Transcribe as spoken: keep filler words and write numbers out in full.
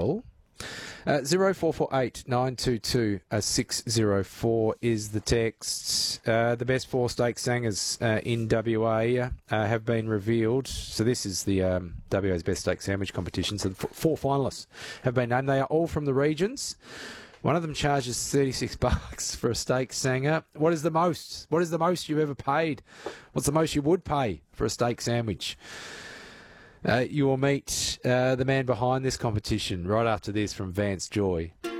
Carol. Uh, zero four four eight nine two two six zero four is the text. Uh, the best four steak sangers uh, in W A uh, have been revealed. So this is the um, W A's best steak sandwich competition. So the f- four finalists have been named. They are all from the regions. One of them charges thirty-six bucks for a steak sanger. What is the most? What is the most you've ever paid? What's the most you would pay for a steak sandwich? Uh, you will meet uh, the man behind this competition right after this from Vance Joy.